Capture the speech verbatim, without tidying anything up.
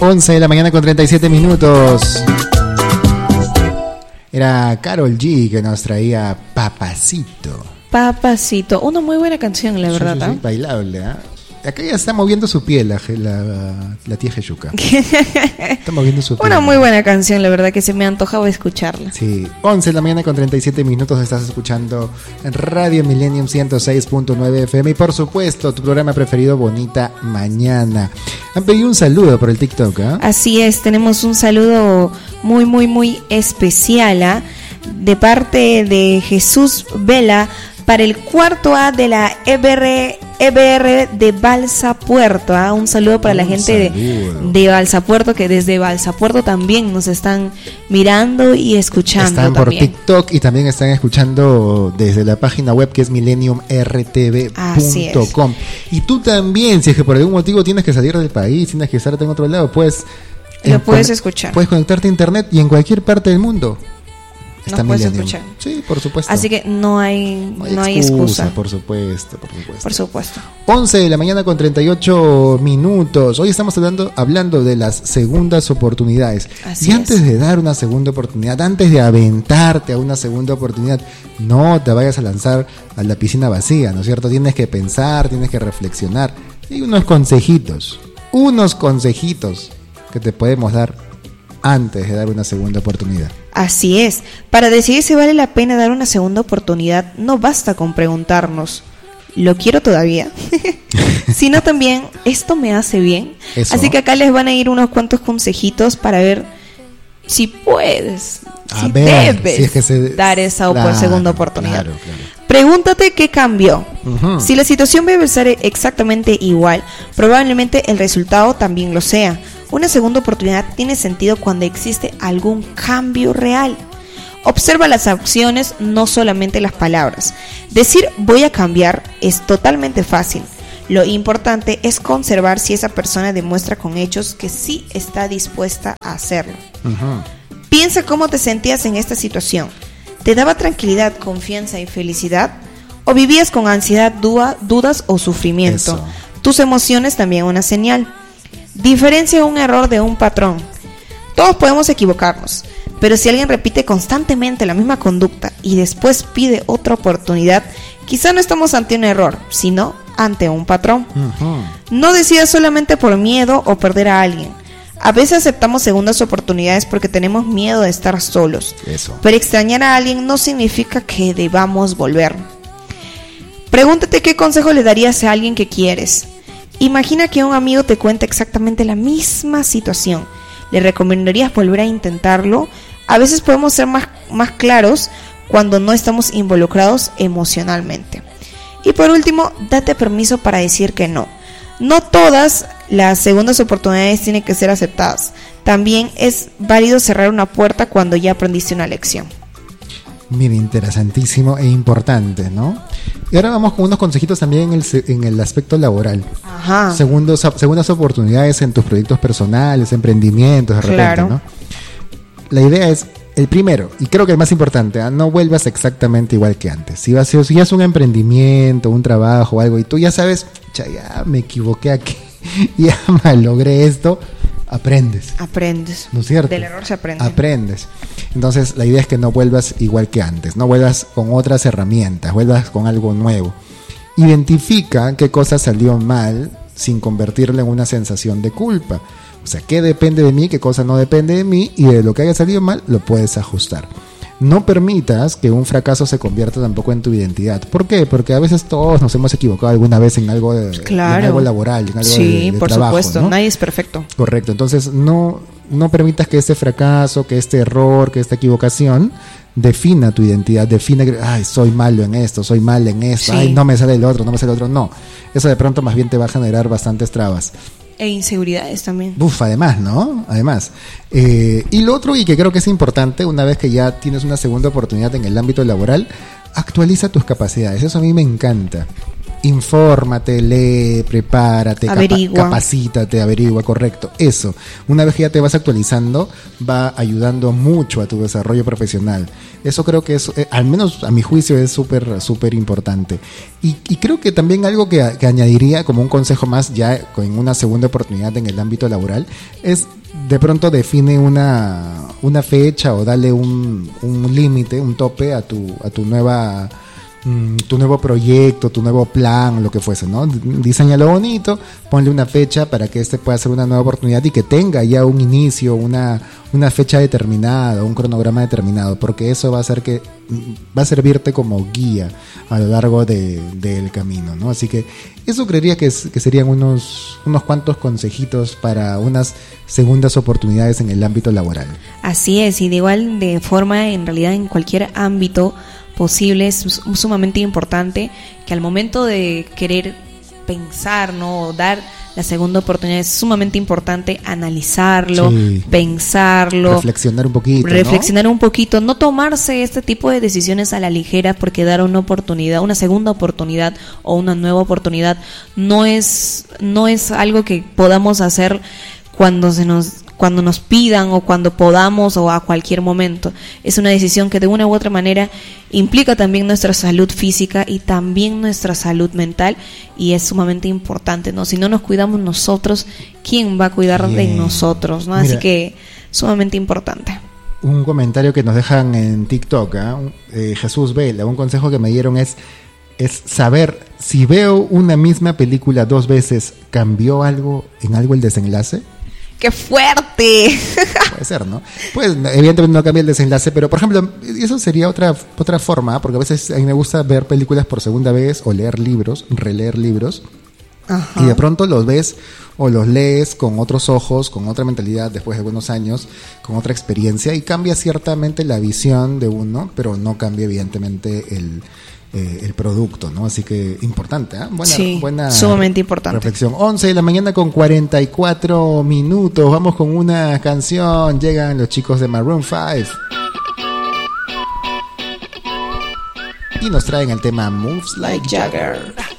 once de la mañana con treinta y siete minutos. Era Karol G que nos traía Papacito. Papacito, una muy buena canción, la verdad. Sí, sí, sí, bailable, ¿eh? Acá ya está moviendo su piel la, la, la tía Jesuca. Está moviendo su piel. Una muy buena canción, la verdad, que se me antojaba escucharla. Sí, once de la mañana con treinta y siete minutos. Estás escuchando en Radio Millennium ciento seis punto nueve F M. Y por supuesto, tu programa preferido, Bonita Mañana. Han pedido un saludo por el TikTok, ¿eh? Así es, tenemos un saludo muy, muy, muy especial, ¿eh? De parte de Jesús Vela para el cuarto A de la E B R, E B R de Balsa Puerto. ¿eh? Un saludo para un la gente de, de Balsa Puerto, que desde Balsa Puerto también nos están mirando y escuchando. Están también por TikTok y también están escuchando desde la página web que es millennium r t v punto com. Y tú también, si es que por algún motivo tienes que salir del país, tienes que estar en otro lado, pues lo puedes escuchar. Puedes conectarte a internet y en cualquier parte del mundo Nos puedes escuchar. Sí, por supuesto. Así que no hay, no hay, no hay excusa, excusa. Por supuesto, por supuesto. Por supuesto. once de la mañana con treinta y ocho minutos. Hoy estamos hablando, hablando de las segundas oportunidades. Así y antes es. de dar una segunda oportunidad, antes de aventarte a una segunda oportunidad, no te vayas a lanzar a la piscina vacía, ¿no es cierto? Tienes que pensar, tienes que reflexionar. Y unos consejitos, unos consejitos que te podemos dar antes de dar una segunda oportunidad. Así es, para decidir si vale la pena dar una segunda oportunidad, no basta con preguntarnos, ¿lo quiero todavía? Sino también, ¿esto me hace bien? Eso. Así que acá les van a ir unos cuantos consejitos para ver si puedes, a si ver, debes si es que se... dar esa claro, segunda oportunidad. Claro, claro. Pregúntate qué cambió. Uh-huh. Si la situación debe ser exactamente igual, probablemente el resultado también lo sea. Una segunda oportunidad tiene sentido cuando existe algún cambio real. Observa las acciones, no solamente las palabras. Decir voy a cambiar es totalmente fácil. Lo importante es conservar si esa persona demuestra con hechos que sí está dispuesta a hacerlo. Uh-huh. Piensa cómo te sentías en esta situación. ¿Te daba tranquilidad, confianza y felicidad? ¿O vivías con ansiedad, duda, dudas o sufrimiento? Eso. Tus emociones también una señal. Diferencia un error de un patrón. Todos podemos equivocarnos, pero si alguien repite constantemente la misma conducta y después pide otra oportunidad, quizá no estamos ante un error, sino ante un patrón. Uh-huh. No decidas solamente por miedo o perder a alguien. A veces aceptamos segundas oportunidades porque tenemos miedo de estar solos. Eso. Pero extrañar a alguien no significa que debamos volver. Pregúntate qué consejo le darías a alguien que quieres. Imagina que un amigo te cuenta exactamente la misma situación. ¿Le recomendarías volver a intentarlo? A veces podemos ser más, más claros cuando no estamos involucrados emocionalmente. Y por último, date permiso para decir que no. No todas las segundas oportunidades tienen que ser aceptadas. También es válido cerrar una puerta cuando ya aprendiste una lección. Mira, interesantísimo e importante, ¿no? Y ahora vamos con unos consejitos también en el, en el aspecto laboral. Ajá. Segundos, segundas oportunidades en tus proyectos personales, emprendimientos, de repente, Claro. ¿no? La idea es, el primero, y creo que el más importante, ¿eh? No vuelvas exactamente igual que antes. Si vas, si es un emprendimiento, un trabajo o algo, y tú ya sabes, ya me equivoqué aquí, ya malogré esto, aprendes. Aprendes. ¿No es cierto? Del error se aprende. Aprendes. Entonces, la idea es que no vuelvas igual que antes, no vuelvas con otras herramientas, vuelvas con algo nuevo. Identifica qué cosa salió mal sin convertirla en una sensación de culpa. O sea, qué depende de mí, qué cosa no depende de mí, y de lo que haya salido mal, lo puedes ajustar. No permitas que un fracaso se convierta tampoco en tu identidad. ¿Por qué? Porque a veces todos nos hemos equivocado alguna vez en algo, de, Claro. en algo laboral, en algo Sí, de, de por trabajo, supuesto, ¿no? nadie es perfecto. Correcto, entonces no, no permitas que este fracaso, que este error, que esta equivocación defina tu identidad, defina que, ay, soy malo en esto, soy mal en esto, Sí. ay, no me sale el otro, no me sale el otro, no. Eso de pronto más bien te va a generar bastantes trabas. E inseguridades también. Uf, además, ¿no? Además. Eh, y lo otro, y que creo que es importante, una vez que ya tienes una segunda oportunidad en el ámbito laboral, actualiza tus capacidades. Eso a mí me encanta. infórmate, lee, prepárate, Averigua. capa- capacítate, averigua, correcto. Eso, una vez que ya te vas actualizando, va ayudando mucho a tu desarrollo profesional. Eso creo que es, eh, al menos a mi juicio, es súper, súper importante. Y, y creo que también algo que, que añadiría como un consejo más ya con una segunda oportunidad en el ámbito laboral es de pronto define una, una fecha o dale un, un límite, un tope a tu, a tu nueva tu nuevo proyecto, tu nuevo plan, lo que fuese, ¿no? Diseñalo bonito, ponle una fecha para que este pueda ser una nueva oportunidad y que tenga ya un inicio, una, una fecha determinada, un cronograma determinado, porque eso va a hacer que va a servirte como guía a lo largo de, del camino, ¿no? Así que eso creería que, es, que serían unos, unos cuantos consejitos para unas segundas oportunidades en el ámbito laboral. Así es, y de igual de forma, en realidad en cualquier ámbito posible es sumamente importante que al momento de querer pensar, ¿no? O dar la segunda oportunidad, es sumamente importante analizarlo, sí. pensarlo, reflexionar un poquito, reflexionar ¿no? un poquito, no tomarse este tipo de decisiones a la ligera, porque dar una oportunidad, una segunda oportunidad o una nueva oportunidad no es no es algo que podamos hacer cuando se nos cuando nos pidan o cuando podamos o a cualquier momento. Es una decisión que de una u otra manera implica también nuestra salud física y también nuestra salud mental, y es sumamente importante, ¿no? Si no nos cuidamos nosotros, ¿quién va a cuidar Bien. de nosotros, ¿no? Mira, así que sumamente importante. Un comentario que nos dejan en TikTok, ¿eh? Eh, Jesús Vela, un consejo que me dieron es es saber si veo una misma película dos veces, ¿cambió algo en algo el desenlace? ¡Qué fuerte! Puede ser, ¿no? Pues evidentemente no cambia el desenlace, pero por ejemplo, eso sería otra otra forma, porque a veces a mí me gusta ver películas por segunda vez o leer libros, releer libros. Ajá. Y de pronto los ves o los lees con otros ojos, con otra mentalidad después de algunos años, con otra experiencia, y cambia ciertamente la visión de uno, pero no cambia evidentemente el Eh, el producto, ¿no? Así que importante, ¿eh? Buena, sí, buena sumamente importante. Reflexión. once de la mañana con cuarenta y cuatro minutos. Vamos con una canción. Llegan los chicos de Maroon five y nos traen el tema Moves Like Jagger.